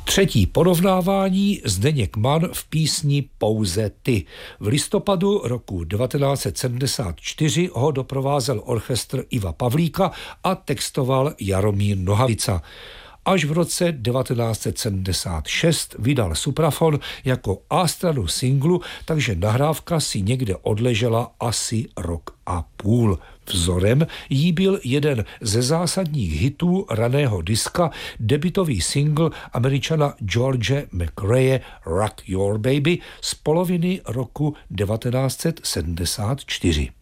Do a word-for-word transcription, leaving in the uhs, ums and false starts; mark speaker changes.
Speaker 1: Třetí porovnávání Zdeněk Mann v písni Pouze ty. V listopadu roku devatenáct set sedmdesát čtyři ho doprovázel orchestr Iva Pavlíka a textoval Jaromír Nohavica. Až v roce devatenáct set sedmdesát šest vydal Suprafon jako A-stranu singlu, takže nahrávka si někde odležela asi rok a půl. Vzorem jí byl jeden ze zásadních hitů raného diska, debutový single Američana George McRae Rock Your Baby z poloviny roku devatenáct set sedmdesát čtyři.